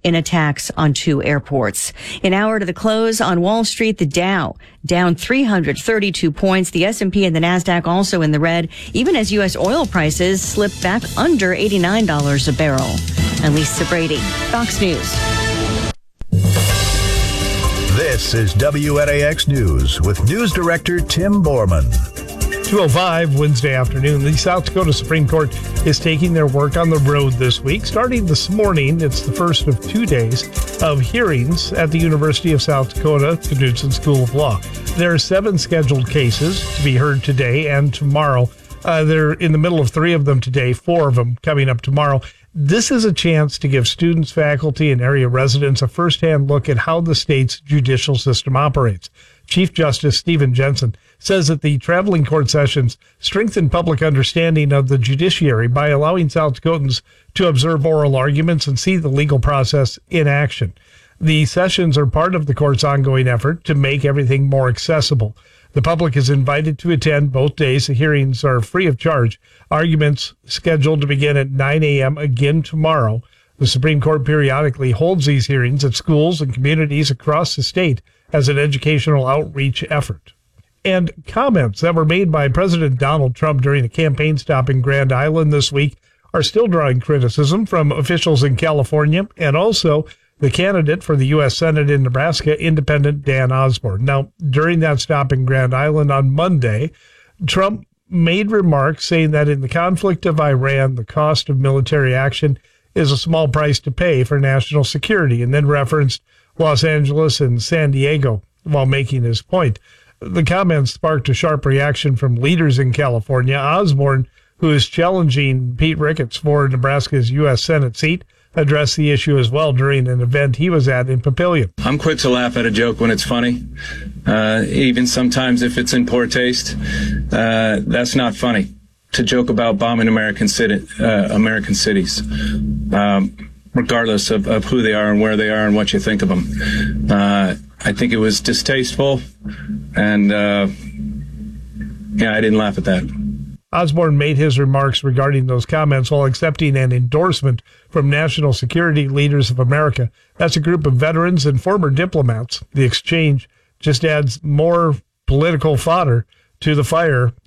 in attacks on 2 airports. An hour to the close on Wall Street, the Dow down 332 points. The S&P and the NASDAQ also in the red, even as U.S. oil prices slip back under $89 a barrel. I'm Lisa Brady, Fox News. This is WNAX News with News Director Tim Borman. 2:05 Wednesday afternoon. The South Dakota Supreme Court is taking their work on the road this week. Starting this morning, it's the first of 2 days of hearings at the University of South Dakota Knudson School of Law. There are 7 scheduled cases to be heard today and tomorrow. They're in the middle of 3 of them today, 4 of them coming up tomorrow. This is a chance to give students, faculty, and area residents a firsthand look at how the state's judicial system operates. Chief Justice Stephen Jensen says that the traveling court sessions strengthen public understanding of the judiciary by allowing South Dakotans to observe oral arguments and see the legal process in action. The sessions are part of the court's ongoing effort to make everything more accessible. The public is invited to attend both days. The hearings are free of charge. Arguments scheduled to begin at 9 a.m. again tomorrow. The Supreme Court periodically holds these hearings at schools and communities across the state as an educational outreach effort. And comments that were made by President Donald Trump during a campaign stop in Grand Island this week are still drawing criticism from officials in California and also the candidate for the U.S. Senate in Nebraska, Independent Dan Osborne. Now, during that stop in Grand Island on Monday, Trump made remarks saying that in the conflict of Iran, the cost of military action is a small price to pay for national security, and then referenced Los Angeles and San Diego while making his point. The comments sparked a sharp reaction from leaders in California. Osborne, who is challenging Pete Ricketts for Nebraska's U.S. Senate seat, addressed the issue as well during an event he was at in Papillion. I'm quick to laugh at a joke when it's funny, even sometimes if it's in poor taste. That's not funny, to joke about bombing American cities, regardless of who they are and where they are and what you think of them. I think it was distasteful, and I didn't laugh at that. Osborne made his remarks regarding those comments while accepting an endorsement from National Security Leaders of America. That's a group of veterans and former diplomats. The exchange just adds more political fodder to the fire